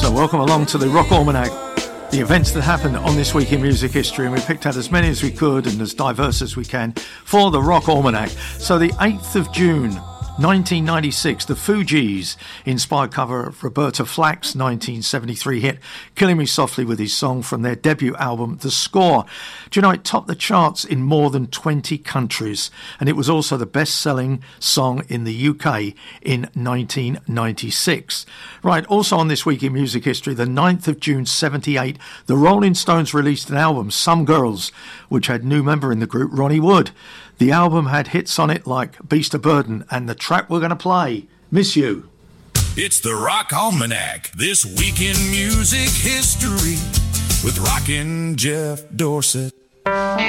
So welcome along to the Rock Almanac, the events that happened on this week in music history, and we picked out as many as we could and as diverse as we can for the Rock Almanac. So the 8th of June 1996, the Fugees inspired cover of Roberta Flack's 1973 hit Killing Me Softly with his song from their debut album The Score. Do you know, it topped the charts in more than 20 countries, and it was also the best-selling song in the UK in 1996. Right, also on this week in music history, the 9th of June 78, the Rolling Stones released an album, Some Girls, which had new member in the group, Ronnie Wood. The album had hits on it like Beast of Burden and the track we're going to play, Miss You. It's the Rock Almanac, this week in music history with Rockin' Jeff Dorsett.